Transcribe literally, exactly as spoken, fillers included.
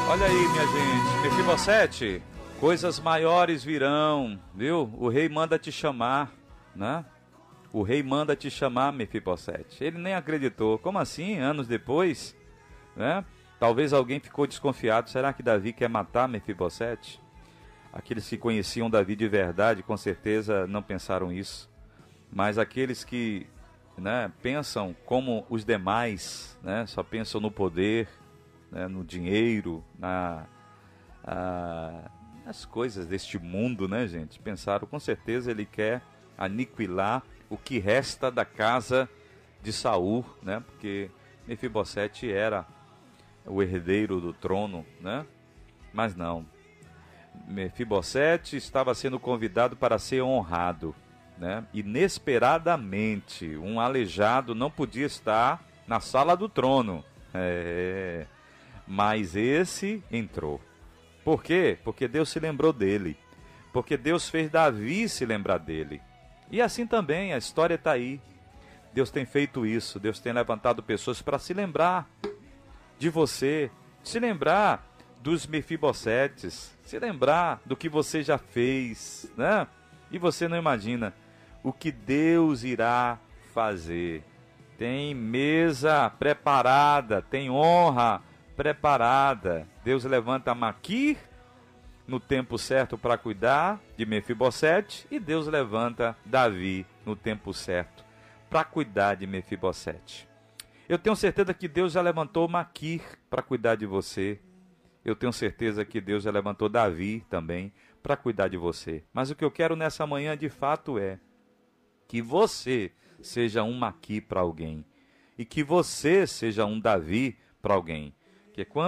Olha aí, minha gente, Mefibosete, coisas maiores virão, viu? O rei manda te chamar, né? O rei manda te chamar, Mefibosete. Ele nem acreditou. Como assim? Anos depois, né? Talvez alguém ficou desconfiado. Será que Davi quer matar Mefibosete? Aqueles que conheciam Davi de verdade, com certeza não pensaram isso. Mas aqueles que, né, pensam como os demais, né? Só pensam no poder, né, no dinheiro, na, a, nas coisas deste mundo, né, gente? Pensaram, com certeza ele quer aniquilar o que resta da casa de Saul, né? Porque Mefibosete era o herdeiro do trono, né? Mas não. Mefibosete estava sendo convidado para ser honrado, né? Inesperadamente, um aleijado não podia estar na sala do trono. É... Mas esse entrou. Por quê? Porque Deus se lembrou dele. Porque Deus fez Davi se lembrar dele. E assim também, a história está aí. Deus tem feito isso. Deus tem levantado pessoas para se lembrar de você. Se lembrar dos Mefibosetes. Se lembrar do que você já fez, né? E você não imagina o que Deus irá fazer. Tem mesa preparada, tem honra preparada. Deus levanta Maquir no tempo certo para cuidar de Mefibosete, e Deus levanta Davi no tempo certo para cuidar de Mefibosete. Eu tenho certeza que Deus já levantou Maquir para cuidar de você. Eu tenho certeza que Deus já levantou Davi também para cuidar de você. Mas o que eu quero nessa manhã de fato é que você seja um Maquir para alguém e que você seja um Davi para alguém. Que quando